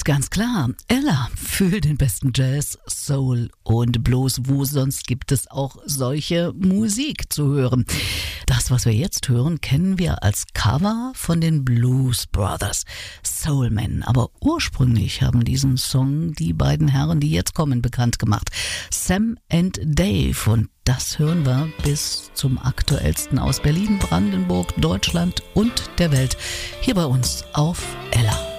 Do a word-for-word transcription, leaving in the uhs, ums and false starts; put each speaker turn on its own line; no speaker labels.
ist ganz klar, Ella für den besten Jazz, Soul und Blues. Wo sonst gibt es auch solche Musik zu hören? Das, was wir jetzt hören, kennen wir als Cover von den Blues Brothers, Soulmen. Aber ursprünglich haben diesen Song die beiden Herren, die jetzt kommen, bekannt gemacht. Sam and Dave. Und das hören wir bis zum aktuellsten aus Berlin, Brandenburg, Deutschland und der Welt. Hier bei uns auf Ella.